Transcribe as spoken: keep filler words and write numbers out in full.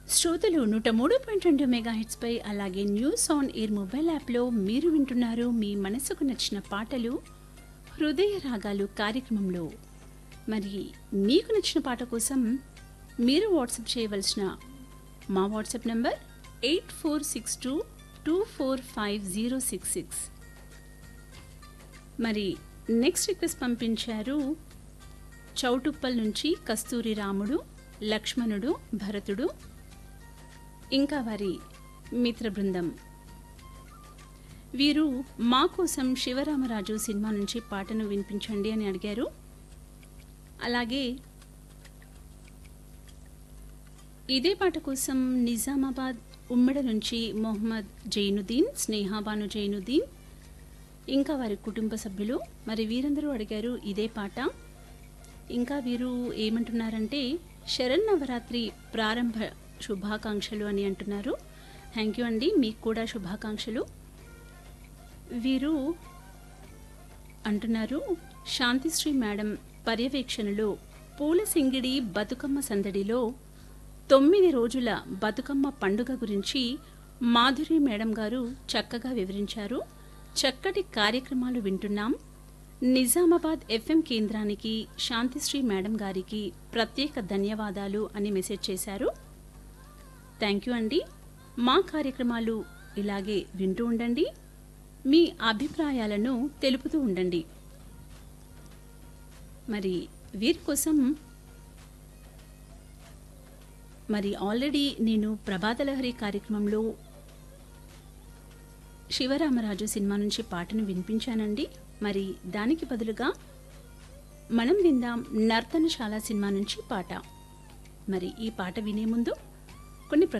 శ్రోతలు నూట మూడు పాయింట్ రెండు మెగాహెట్స్ పై అలాగే న్యూస్ ఆన్ ఎయిర్ మొబైల్ యాప్లో మీరు వింటున్నారు మీ మనసుకు నచ్చిన పాటలు హృదయ రాగాలు కార్యక్రమంలో. మరి మీకు నచ్చిన పాట కోసం మీరు వాట్సాప్ చేయవలసిన మా WhatsApp number eight four six two two four five zero six six. మరి నెక్స్ట్ రిక్వెస్ట్ పంపించారు చౌటుప్పల్ నుంచి కస్తూరి రాముడు, లక్ష్మణుడు, భరతుడు ఇంకా వారి మిత్ర బృందం. వీరు మా కోసం శివరామరాజు సినిమా నుంచి పాటను వినిపించండి అని అడిగారు. అలాగే ఇదే పాట కోసం నిజామాబాద్ ఉమ్మడ నుంచి మొహమ్మద్ జైనుద్దీన్, స్నేహాబాను జైనుద్దీన్ ఇంకా వారి కుటుంబ సభ్యులు మరి వీరందరూ అడిగారు ఇదే పాట. ఇంకా వీరు ఏమంటున్నారంటే శరన్నవరాత్రి ప్రారంభ శుభాకాంక్షలు అని అంటున్నారు. థ్యాంక్ యూ అండి, మీకు కూడా శుభాకాంక్షలు. వీరు అంటున్నారు శాంతిశ్రీ మేడం పర్యవేక్షణలో పూల సింగిడి బతుకమ్మ సందడిలో తొమ్మిది రోజుల బతుకమ్మ పండుగ గురించి మాధురి మేడం గారు చక్కగా వివరించారు. చక్కటి కార్యక్రమాలు వింటున్నాం. నిజామాబాద్ ఎఫ్ఎం కేంద్రానికి శాంతిశ్రీ మేడం గారికి ప్రత్యేక ధన్యవాదాలు అని మెసేజ్ చేశారు. థ్యాంక్ యూ అండి, మా కార్యక్రమాలు ఇలాగే వింటూ ఉండండి, మీ అభిప్రాయాలను తెలుపుతూ ఉండండి. మరి వీరి కోసం మరి ఆల్రెడీ నేను ప్రభాతలహరి కార్యక్రమంలో శివరామరాజు సినిమా నుంచి పాటను వినిపించానండి. మరి దానికి బదులుగా మనం విందాం నర్తనశాల సినిమా నుంచి పాట. మరి ఈ పాట వినే ముందు కొన్ని